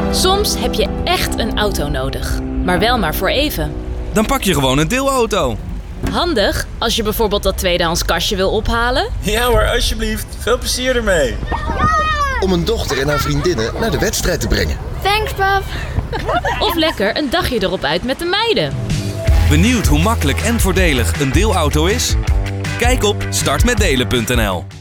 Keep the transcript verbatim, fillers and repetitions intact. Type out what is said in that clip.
Soms heb je echt een auto nodig, maar wel maar voor even. Dan pak je gewoon een deelauto. Handig als je bijvoorbeeld dat tweedehands kastje wil ophalen. Ja hoor, alsjeblieft. Veel plezier ermee. Om een dochter en haar vriendinnen naar de wedstrijd te brengen. Thanks, pap. Of lekker een dagje erop uit met de meiden. Benieuwd hoe makkelijk en voordelig een deelauto is? Kijk op start met delen punt n l.